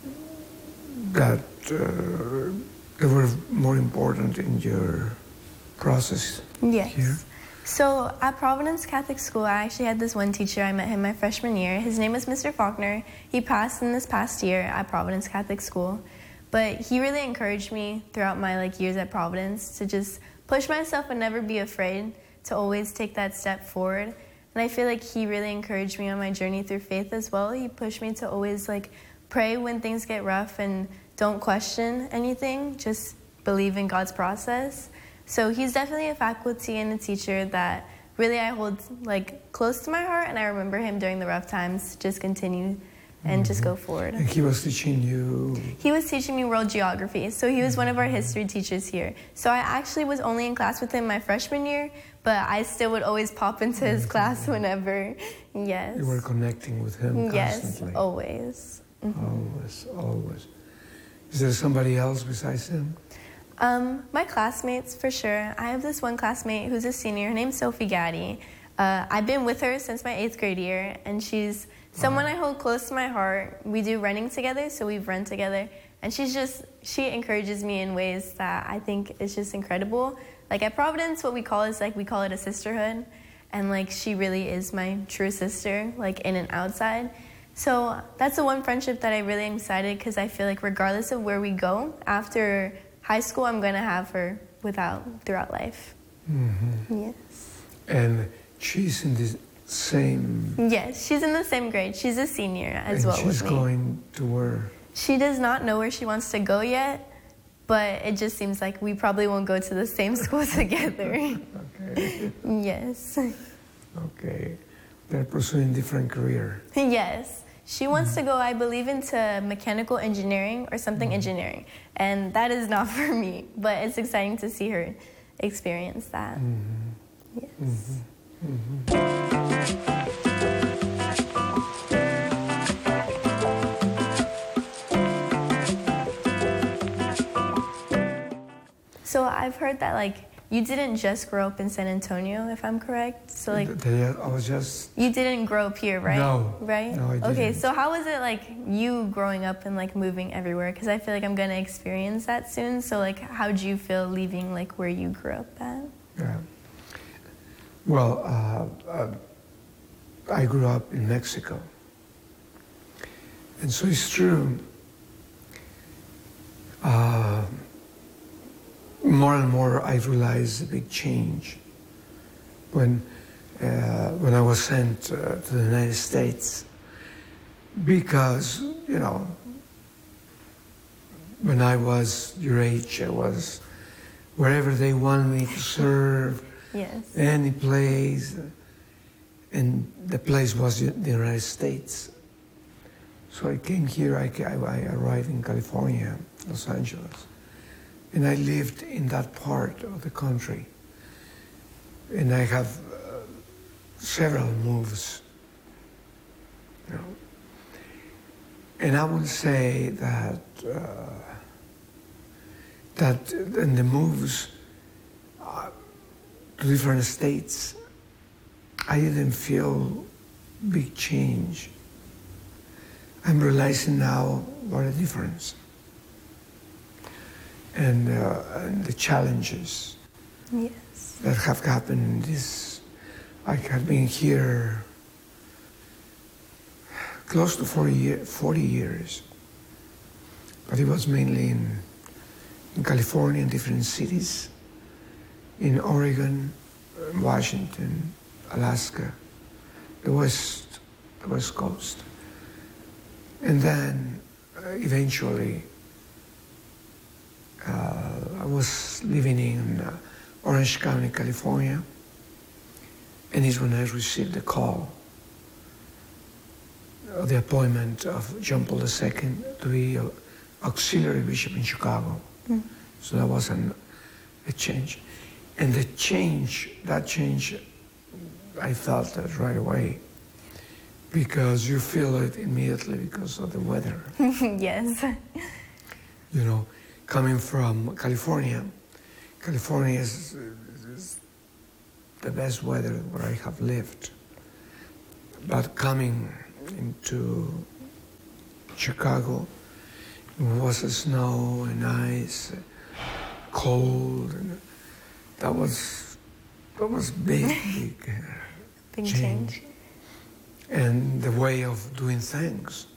that they were more important in your process Yes. here? So at Providence Catholic School, I actually had this one teacher. I met him my freshman year. His name is Mr. Faulkner. He passed in this past year at Providence Catholic School. But he really encouraged me throughout my years at Providence to just push myself and never be afraid, to always take that step forward. And I feel like he really encouraged me on my journey through faith as well. He pushed me to always pray when things get rough and don't question anything, just believe in God's process. So he's definitely a faculty and a teacher that really I hold close to my heart, and I remember him during the rough times, just continue and just go forward. And he was teaching you? He was teaching me world geography, so he was one of our history teachers here. So I actually was only in class with him my freshman year, but I still would always pop into his class whenever. Yes. You were connecting with him constantly? Yes, always. Mm-hmm. Always. Is there somebody else besides him? My classmates, for sure. I have this one classmate who's a senior. Her name's Sophie Gaddy. I've been with her since my 8th grade year, and she's someone I hold close to my heart. We do running together, so we've run together. And she encourages me in ways that I think is just incredible. At Providence, what we call is we call it a sisterhood. And she really is my true sister, in and outside. So that's the one friendship that I really am excited, because I feel regardless of where we go, after high school, I'm going to have her throughout life. Mm-hmm. Yes. And she's in the same... Yes, she's in the same grade. She's a senior as well with me. And she's going to where? She does not know where she wants to go yet, but it just seems like we probably won't go to the same school together. Okay. Yes. Okay. They're pursuing different career. Yes. She wants to go, I believe, into mechanical engineering or something engineering. And that is not for me, but it's exciting to see her experience that. Mm-hmm. Yes. Mm-hmm. Mm-hmm. So I've heard that you didn't just grow up in San Antonio, if I'm correct. So I was just... You didn't grow up here, right? No. Right? No, I didn't. Okay, so how was it you growing up and moving everywhere? Because I feel I'm going to experience that soon. So how did you feel leaving where you grew up at? Yeah. Well, I grew up in Mexico. And so it's true. More and more I realized a big change when I was sent to the United States, because, when I was your age, I was wherever they wanted me to serve, yes, any place, and the place was the United States. So I came here, I arrived in California, Los Angeles. And I lived in that part of the country. And I have several moves. And I would say that in the moves to different states, I didn't feel big change. I'm realizing now what a difference. And the challenges, yes, that have happened in this. I have been here close to 40 years, but it was mainly in California, in different cities, in Oregon, Washington, Alaska, the West Coast. And then eventually, I was living in Orange County, California, and it's when I received the call of the appointment of John Paul II to be auxiliary bishop in Chicago. Mm. So that was a change. And that change, I felt that right away, because you feel it immediately because of the weather. Yes. Coming from California is the best weather where I have lived. But coming into Chicago, It was snow and ice, cold, and that was big Big change. and the way of doing things.